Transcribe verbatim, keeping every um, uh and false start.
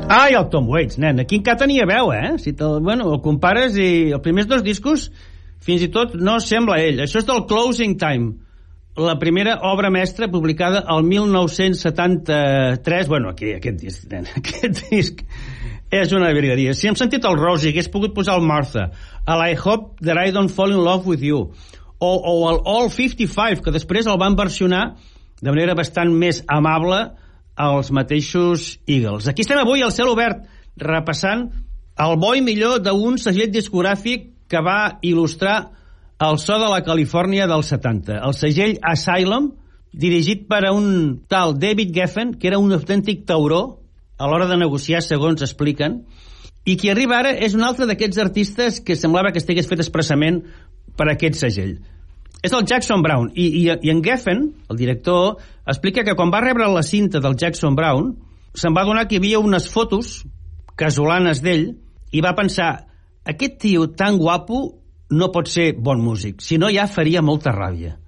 Ah, i el Tom Waits, nen. Aquí encara tenia veu, eh? Si te, bueno, el compares i els primers dos discos fins i tot no sembla ell. Això és del Closing Time, la primera obra mestra publicada el mil nou-cents setanta-tres. Bueno, aquí, aquest disc, nen, aquest disc és una virgueria. Si hem sentit el Rosie, hagués pogut posar el Martha, el I Hope That I Don't Fall In Love With You, o, o el All cinquanta-cinc, que després el van versionar de manera bastant més amable els mateixos Eagles. Aquí estem avui al cel obert, repassant el bo i millor d'un segell discogràfic que va il·lustrar el so de la Califòrnia dels setanta. El segell Asylum, dirigit per a un tal David Geffen, que era un autèntic tauró a l'hora de negociar, segons expliquen, i qui arriba ara és un altre d'aquests artistes que semblava que estigués fet expressament per a aquest segell. És el Jackson Browne, i, i, i en Geffen, el director, explica que quan va rebre la cinta del Jackson Browne se'n va adonar que hi havia unes fotos casolanes d'ell i va pensar, aquest tio tan guapo no pot ser bon músic, si no ja faria molta ràbia.